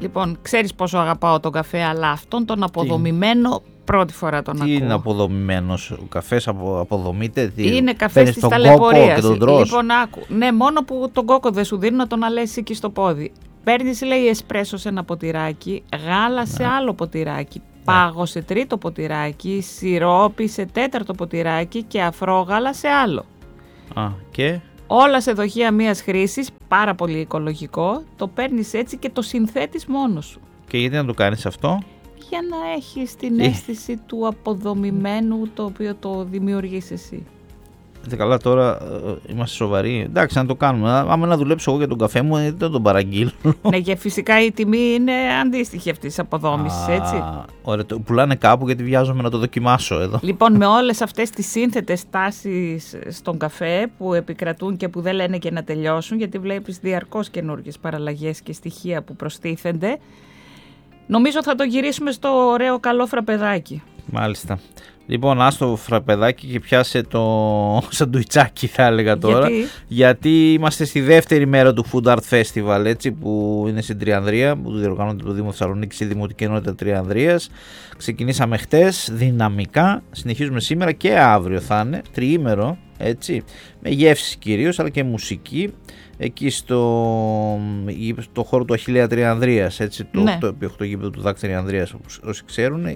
Λοιπόν, ξέρεις πόσο αγαπάω τον καφέ, αλλά αυτόν τον αποδομημένο πρώτη φορά τον ακούω. Τι είναι αποδομημένος, ο καφές αποδομείται? Είναι καφές της ταλαιπωρίας. Λοιπόν, άκου. Ναι, μόνο που τον κόκο δεν σου δίνουν να τον αλέσει εκεί στο πόδι. Παίρνεις, λέει, εσπρέσο σε ένα ποτηράκι, γάλα σε άλλο ποτηράκι, πάγο σε τρίτο ποτηράκι, σιρόπι σε τέταρτο ποτηράκι και αφρόγαλα σε άλλο. Και... όλα σε δοχεία μίας χρήσης, πάρα πολύ οικολογικό, το παίρνεις έτσι και το συνθέτεις μόνος σου. Και γιατί να το κάνεις αυτό? Για να έχεις την αίσθηση του αποδομημένου, το οποίο το δημιουργείς εσύ. Καλά, τώρα είμαστε σοβαροί. Εντάξει, να το κάνουμε. Άμα να δουλέψω εγώ για τον καφέ μου, δεν τον παραγγείλω. Ναι, και φυσικά η τιμή είναι αντίστοιχη αυτής της αποδόμησης, έτσι. Ωραία, το πουλάνε κάπου γιατί βιάζομαι να το δοκιμάσω εδώ. Λοιπόν, με όλες αυτές τις σύνθετες τάσεις στον καφέ που επικρατούν και που δεν λένε και να τελειώσουν, γιατί βλέπεις διαρκώς καινούργιες παραλλαγές και στοιχεία που προστίθενται, νομίζω θα το γυρίσουμε στο ωραίο καλό φραπεδάκι. Μάλιστα. Λοιπόν, άστο φραπεδάκι και πιάσε το σαντουιτσάκι, θα έλεγα τώρα. Γιατί είμαστε στη δεύτερη μέρα του Food Art Festival, έτσι, που είναι στην Τριανδρία, που διοργανώνεται το Δήμο Θεσσαλονίκης, η Δημοτική Ενότητα Τριανδρίας. Ξεκινήσαμε χτες δυναμικά, συνεχίζουμε σήμερα και αύριο θα είναι, τριήμερο, έτσι, με γεύσεις κυρίως, αλλά και μουσική. Εκεί στο χώρο του Αχιλλέα Τριανδρίας, έτσι, το γήπεδο του ΔΑΚ Τριανδρίας, όσοι ξέρουν.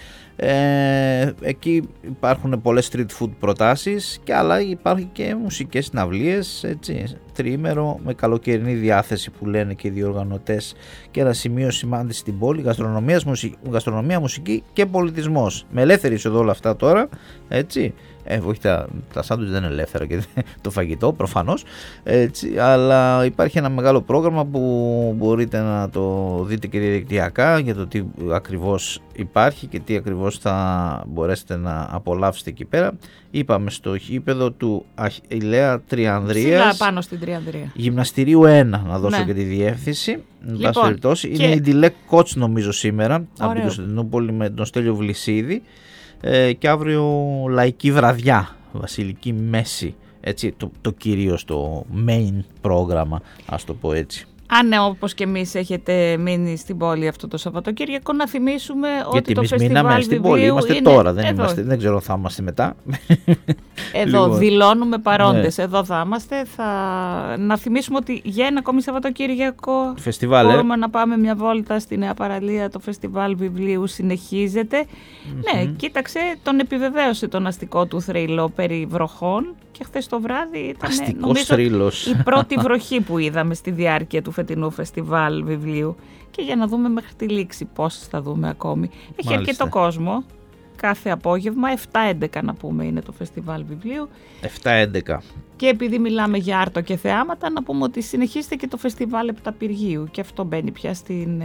Εκεί υπάρχουν πολλές street food προτάσεις, και αλλά υπάρχουν και μουσικές συναυλίες, έτσι, τριήμερο με καλοκαιρινή διάθεση που λένε και οι διοργανωτές, και ένα σημείο σημάδι στην πόλη, γαστρονομία, μουσική και πολιτισμός, με ελεύθερη είσοδο όλα αυτά τώρα, έτσι. Όχι, τα σάντουιτς δεν είναι ελεύθερα και το φαγητό προφανώς, έτσι, αλλά υπάρχει ένα μεγάλο πρόγραμμα που μπορείτε να το δείτε και διαδικτυακά για το τι ακριβώς υπάρχει και τι ακριβώς θα μπορέσετε να απολαύσετε εκεί πέρα. Είπαμε στο γήπεδο του Αχιλλέα Τριανδρίας, ψηλά πάνω στην Τριανδρία, γυμναστηρίου 1, να δώσω και τη διεύθυνση. Λοιπόν, είναι η Ντιλέκ Κότς νομίζω σήμερα, από την Κωνσταντινούπολη, με τον Στέλιο Βλυσίδη. Και αύριο λαϊκή βραδιά, βασιλική μέση, έτσι, το κυρίως το main πρόγραμμα, ας το πω έτσι. Αν όπως και εμείς έχετε μείνει στην πόλη αυτό το Σαββατοκύριακο, να θυμίσουμε ότι το φεστιβάλ βιβλίου στην πόλη, είμαστε τώρα, δεν ξέρω αν θα είμαστε μετά. Εδώ λοιπόν, δηλώνουμε παρόντες, εδώ θα είμαστε. Να θυμίσουμε ότι για ένα ακόμη Σαββατοκύριακο φεστιβάλ, μπορούμε να πάμε μια βόλτα στη Νέα Παραλία. Το φεστιβάλ βιβλίου συνεχίζεται. Ναι, κοίταξε, τον επιβεβαίωσε τον αστικό του θρύλο περί βροχών. Και χθες το βράδυ ήταν, νομίζω, η πρώτη βροχή που είδαμε στη διάρκεια του φετινού φεστιβάλ βιβλίου. Και για να δούμε μέχρι τη λήξη πόσες θα δούμε ακόμη. Έχει αρκετό κόσμο. Κάθε απόγευμα, 7-11 να πούμε είναι το φεστιβάλ βιβλίου. 7-11. Και επειδή μιλάμε για άρτο και θεάματα, να πούμε ότι συνεχίζεται και το φεστιβάλ Επταπηργίου. Και αυτό μπαίνει πια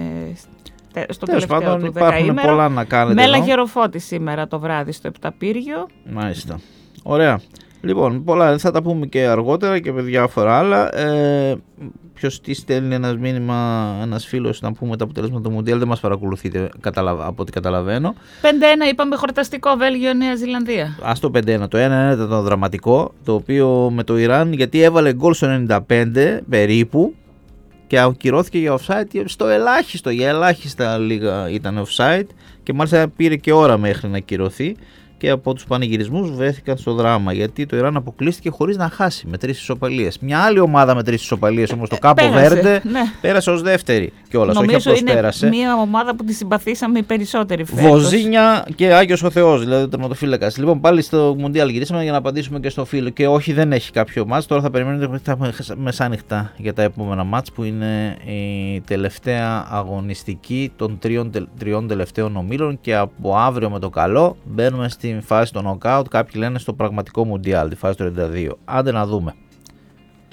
στο τελευταίο του δεκαήμερο. Πολλά να κάνετε. Με λαγεροφώτη σήμερα το βράδυ στο Επταπύργιο. Μάλιστα. Ωραία. Λοιπόν, πολλά θα τα πούμε και αργότερα και με διάφορα άλλα. Ποιος τι στέλνει ένας μήνυμα, ένας φίλος, να πούμε τα αποτελέσματα του Μουντιάλ, δεν μας παρακολουθείτε από ό,τι καταλαβαίνω. 5-1 είπαμε, χορταστικό Βέλγιο-Νέα Ζηλανδία. Ας το 5-1. Το 1-1 ήταν το δραματικό, το οποίο με το Ιράν, γιατί έβαλε γκολ στο 95 περίπου και ακυρώθηκε για offside στο ελάχιστο, για ελάχιστα λίγα ήταν offside, και μάλιστα πήρε και ώρα μέχρι να ακυρωθεί. Και από τους πανηγυρισμούς βρέθηκαν στο δράμα, γιατί το Ιράν αποκλείστηκε χωρίς να χάσει, με 3 ισοπαλίες. Μια άλλη ομάδα με 3 ισοπαλίες όμως, το Κάπο Βέρντε, πέρασε ως δεύτερη κιόλας. Όχι απλώς πέρασε. Είναι μια ομάδα που τη συμπαθήσαμε οι περισσότεροι φέτος. Βοζίνια και Άγιος ο Θεός, δηλαδή ο τερματοφύλακας. Λοιπόν, πάλι στο Μουντιάλ γυρίσαμε για να απαντήσουμε και στο φίλο. Και όχι, δεν έχει κάποιο μάτς. Τώρα θα περιμένετε ότι θα έχουμε μεσάνυχτα για τα επόμενα μάτς, που είναι η τελευταία αγωνιστική των τριών τελευταίων ομίλων. Και από αύριο με το καλό μπαίνουμε στην φάση των νοκάουτ, κάποιοι λένε στο πραγματικό Μουντιάλ, τη φάση του 32. Άντε να δούμε.